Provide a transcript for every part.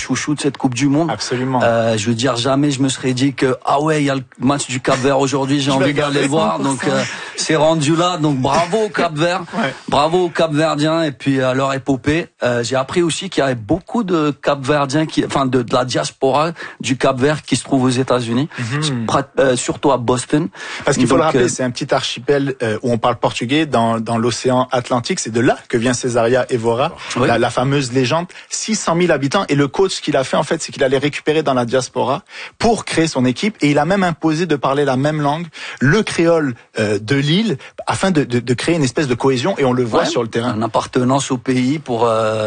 chouchous de cette Coupe du Monde. Absolument. Je veux dire, jamais je me serais dit que il y a le match du Cap-Vert aujourd'hui, j'ai envie d'aller voir. Donc c'est rendu là. Donc bravo au Cap-Vert, bravo aux Cap-Verdiens et puis à leur épopée. J'ai appris aussi qu'il y avait beaucoup de Cap-Verdiens de la diaspora du Cap-Vert qui se trouve aux États-Unis, surtout à Boston. Parce qu'il faut le rappeler, c'est un petit archipel où on parle portugais dans l'océan Atlantique. C'est de là que vient Césaria Évora, la fameuse légende. 600 000 habitants. Et le coach, ce qu'il a fait, en fait, c'est qu'il allait récupérer dans la diaspora pour créer son équipe. Et il a même imposé de parler la même langue, le créole de l'île, afin de créer une espèce de cohésion. Et on le voit sur le terrain. Une appartenance au pays pour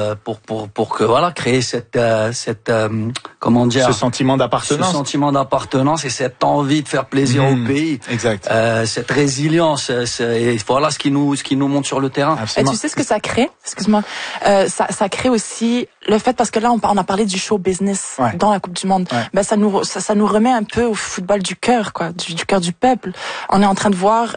que créer cette comment dire, ce sentiment d'appartenance et cette envie de faire plaisir au pays. Exact. Cette résilience, et voilà ce qui nous montre sur le terrain. Et tu sais ce que ça crée? Excuse-moi. Ça crée aussi le fait, parce que là on a parlé du show business dans la Coupe du Monde. Ben ça nous remet un peu au football du cœur, quoi, du cœur du peuple. On est en train de voir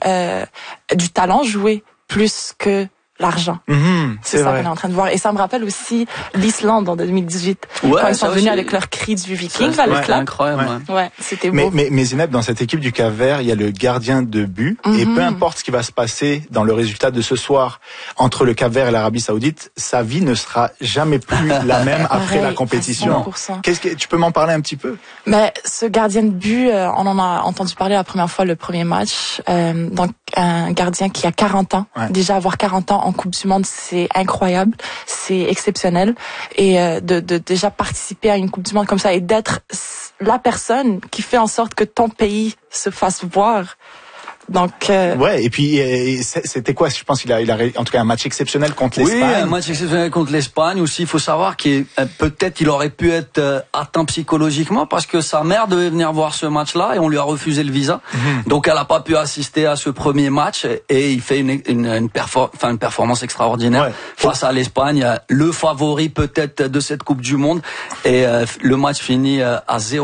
du talent jouer plus que l'argent. C'est ça qu'on est en train de voir. Et ça me rappelle aussi l'Islande en 2018. Quand ils sont venus avec leur cri du Viking, là, le clap. Incroyable. Ouais, c'était beau. Mais Zineb, dans cette équipe du Cap-Vert, il y a le gardien de but. Et peu importe ce qui va se passer dans le résultat de ce soir entre le Cap-Vert et l'Arabie Saoudite, sa vie ne sera jamais plus la même après la compétition. 100%. Tu peux m'en parler un petit peu? Mais ce gardien de but, on en a entendu parler la première fois le premier match. Donc un gardien qui a 40 ans. Déjà avoir 40 ans en Coupe du Monde, c'est incroyable, c'est exceptionnel. Et de déjà participer à une Coupe du Monde comme ça et d'être la personne qui fait en sorte que ton pays se fasse voir. Donc et puis c'était quoi? Je pense qu'il a en tout cas un match exceptionnel contre l'Espagne. Oui, un match exceptionnel contre l'Espagne aussi. Il faut savoir qu'il peut-être il aurait pu être atteint psychologiquement parce que sa mère devait venir voir ce match-là et on lui a refusé le visa. Donc elle a pas pu assister à ce premier match et il fait une performance extraordinaire face à l'Espagne, le favori peut-être de cette Coupe du Monde, et le match finit à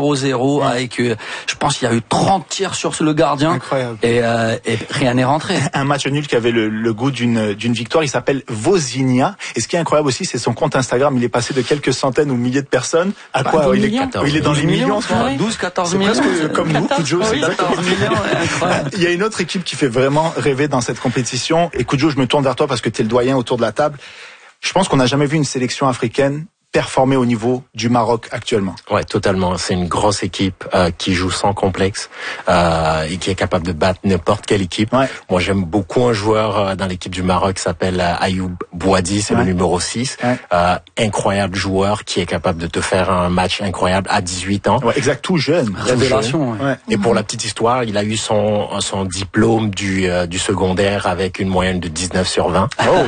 0-0 avec je pense qu'il y a eu 30 tirs sur le gardien. Incroyable. Et rien n'est rentré. Un match nul qui avait le goût d'une victoire. Il s'appelle Vozinha. Et ce qui est incroyable aussi, c'est son compte Instagram. Il est passé de quelques centaines ou milliers de personnes à quoi il est dans les millions. 12, 14 millions. C'est presque comme nous, Kujo. C'est 14 millions. Incroyable. Il y a une autre équipe qui fait vraiment rêver dans cette compétition. Et Kujo, je me tourne vers toi parce que tu es le doyen autour de la table. Je pense qu'on n'a jamais vu une sélection africaine performer au niveau du Maroc actuellement. Ouais, totalement. C'est une grosse équipe qui joue sans complexe et qui est capable de battre n'importe quelle équipe. Moi, j'aime beaucoup un joueur dans l'équipe du Maroc qui s'appelle Ayoub Bouadi, c'est le numéro 6. Incroyable joueur qui est capable de te faire un match incroyable à 18 ans. Exact, tout jeune. Révélation. Et pour la petite histoire, il a eu son diplôme du secondaire avec une moyenne de 19 sur 20.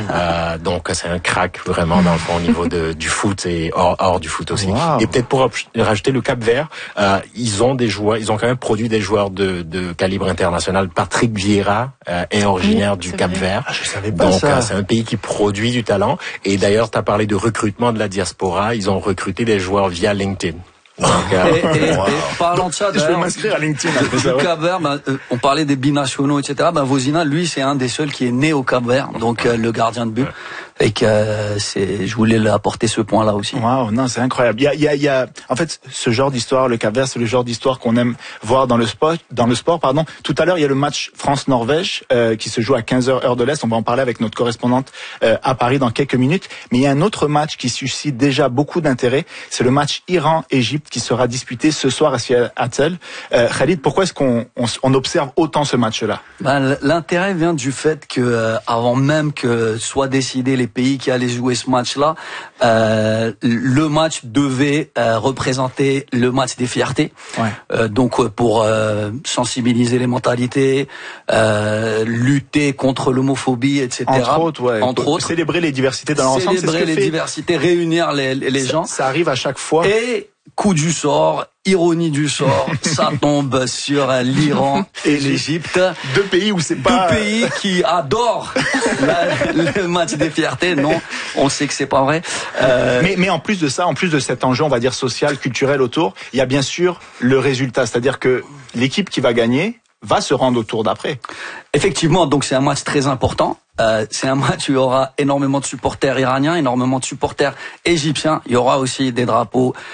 Donc c'est un crack vraiment dans le fond au niveau du foot et hors du foot aussi. Et peut-être pour rajouter le Cap-Vert, ils ont quand même produit des joueurs de calibre international. Patrick Vieira est originaire du Cap-Vert. Je savais pas donc ça. C'est un pays qui produit du talent. Et d'ailleurs, tu as parlé de recrutement de la diaspora. Ils ont recruté des joueurs via LinkedIn. Donc, et parlant de ça, je vais m'inscrire à LinkedIn après ça. Cap-Vert, on parlait des binationaux, etc. Vozinha, lui, c'est un des seuls qui est né au Cap-Vert, donc le gardien de but. Et que je voulais apporter ce point-là aussi. Non, c'est incroyable. Il y a, en fait, ce genre d'histoire, le Cap-Vert, c'est le genre d'histoire qu'on aime voir dans le sport, pardon. Tout à l'heure, il y a le match France-Norvège, qui se joue à 15h heure de l'Est. On va en parler avec notre correspondante, à Paris dans quelques minutes. Mais il y a un autre match qui suscite déjà beaucoup d'intérêt. C'est le match Iran-Égypte qui sera disputé ce soir à Seattle. Khalid, pourquoi est-ce qu'on observe autant ce match-là? L'intérêt vient du fait que, avant même que soit décidé les pays qui allaient jouer ce match-là, le match devait représenter le match des fiertés. Donc pour sensibiliser les mentalités, lutter contre l'homophobie, etc. Entre autres. Célébrer les diversités dans l'ensemble. Célébrer les diversités, réunir les gens. Ça arrive à chaque fois. Et coup du sort, ironie du sort, ça tombe sur l'Iran et l'Égypte. Deux pays où c'est pas... Deux pays qui adorent le match des fiertés. Non, on sait que c'est pas vrai. Mais en plus de ça, en plus de cet enjeu, on va dire social, culturel autour, il y a bien sûr le résultat. C'est-à-dire que l'équipe qui va gagner va se rendre au tour d'après. Effectivement, donc c'est un match très important. C'est un match où il y aura énormément de supporters iraniens, énormément de supporters égyptiens. Il y aura aussi des drapeaux